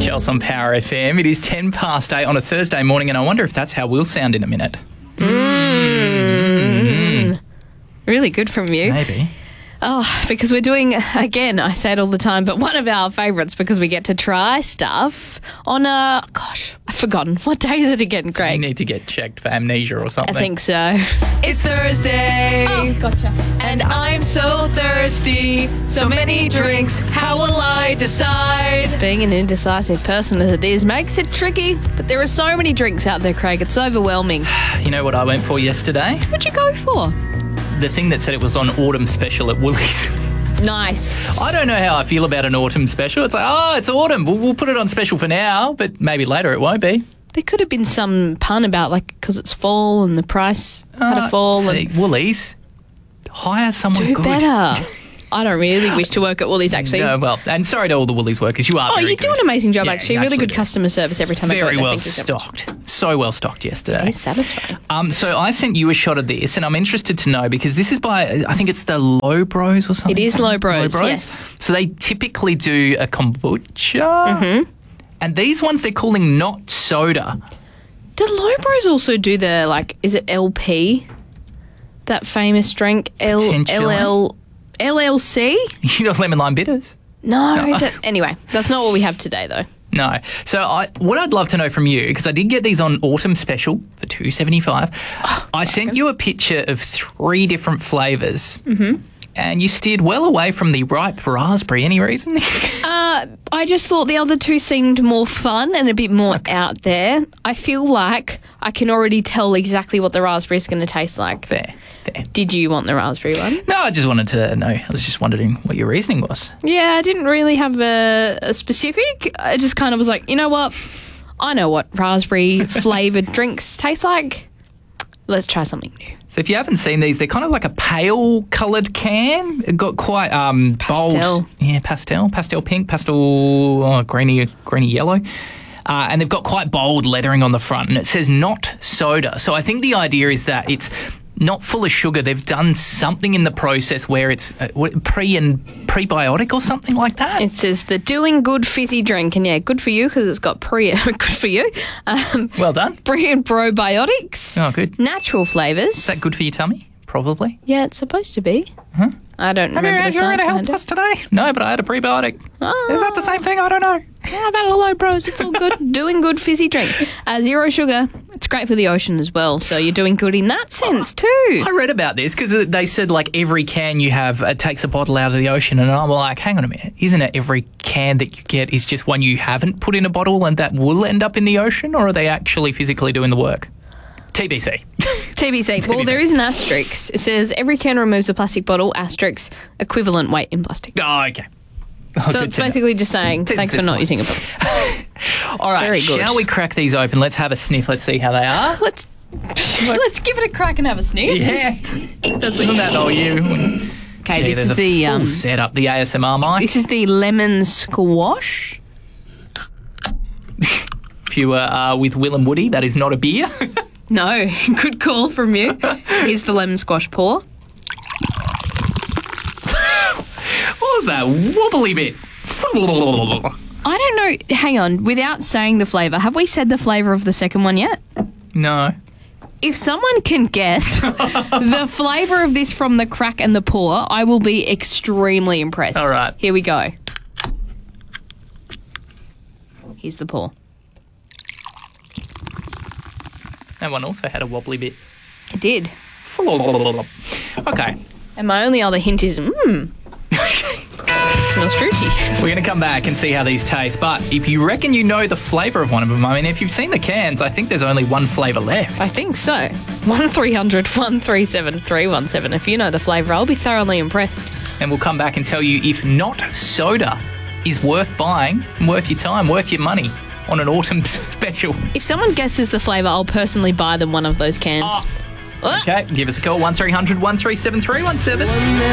Chels on Power FM. It is 10 past 8 on a Thursday morning, and I wonder if that's how we'll sound in a minute. Really good from you. Maybe. Oh, because we're doing, again, I say it all the time, but one of our favourites because we get to try stuff on I've forgotten. What day is it again, You Craig? need to get checked for amnesia or I something. think so. It's Thursday. Oh, gotcha. And I'm so thirsty. So many drinks. How will I decide? Being an indecisive person as it is makes it tricky, but there are so many drinks out there, Craig. It's overwhelming. You know what I went for yesterday? What'd you go for? The thing that said it was on autumn special at Woolies. Nice. I don't know how I feel about an autumn special. It's like, oh, it's autumn. We'll put it on special for now, but maybe later it won't be. There could have been some pun about, like, because it's fall and the price had a fall. See, Woolies, hire someone Do good. better. I don't really wish to work at Woolies, actually. No, well, and sorry to all the Woolies workers. You are Oh, very you do good. an amazing job, Yeah, actually. you Really actually good do. customer service every time I go Very there. well Thank you so much. stocked. So well stocked yesterday. It's satisfying. So I sent you a shot of this, and I'm interested to know because this is by, I think it's the Low Bros or something. It is Low Bros, yes. So they typically do a kombucha. And these ones they're calling not soda. Do Low Bros also do the, like, is it LP? That famous drink? Potentially. LLC? You know, lemon lime bitters. No. Anyway, that's not what we have today, though. No. So what I'd love to know from you, because I did get these on autumn special for $2.75. I sent you a picture of 3 different flavours. And you steered well away from the ripe raspberry. Any reason? I just thought the other 2 seemed more fun and a bit more out there. I feel like I can already tell exactly what the raspberry is going to taste like. Fair. Did you want the raspberry one? No, I just wanted to know. I was just wondering what your reasoning was. Yeah, I didn't really have a specific. I just kind of was like, you know what? I know what raspberry flavoured drinks taste like. Let's try something new. So if you haven't seen these, they're kind of like a pale coloured can. It got quite Pastel. bold. Yeah, pastel pink, pastel greeny yellow. And they've got quite bold lettering on the front, and it says not soda. So I think the idea is that it's not full of sugar. They've done something in the process where it's prebiotic or something like that. It says the Doing Good fizzy drink, and yeah, good for you because it's got good for you. Well done. Pre and probiotics. Oh, good. Natural flavours. Is that good for your tummy? Probably. Yeah, it's supposed to be. I don't Have you remember the had your science health behind it. plus today? No, but I had a prebiotic. Oh. Is that the same thing? I don't know. How about a Low Bros? It's all good. Doing Good fizzy drink. 0 sugar. It's great for the ocean as well. So you're doing good in that sense too. I read about this because they said like every can you have takes a bottle out of the ocean, and I'm like, hang on a minute, isn't it every can that you get is just one you haven't put in a bottle and that will end up in the ocean, or are they actually physically doing the work? TBC. TBC. Well, there is an asterisk. It says every can removes a plastic bottle, asterisk, equivalent weight in plastic. Oh, okay. Oh, So good it's to know. basically just saying It's thanks for this not point. using a bottle. All right, very good. shall we crack these open? Let's have a sniff. Let's see how they are. Let's give it a crack and have a sniff. Yeah. That's what that all you. Okay, Gee, this there's is a the full setup, the ASMR mic. this is the lemon squash. If you were with Will and Woody, that is not a beer. No, good call from you. Here's the lemon squash pour. What was that wobbly bit? I don't know. Hang on. Without saying the flavour, have we said the flavour of the second one yet? No. If someone can guess the flavour of this from the crack and the pour, I will be extremely impressed. All right. Here we go. Here's the pour. That one also had a wobbly bit. It did. Okay. And my only other hint is, smells fruity. We're going to come back and see how these taste. But if you reckon you know the flavour of one of them, I mean, if you've seen the cans, I think there's only one flavour left. I think so. 1300 137 317. If you know the flavour, I'll be thoroughly impressed. And we'll come back and tell you if not soda is worth buying, worth your time, worth your money on an autumn special. If someone guesses the flavour, I'll personally buy them one of those cans. Okay, give us a call, 1300 137 317.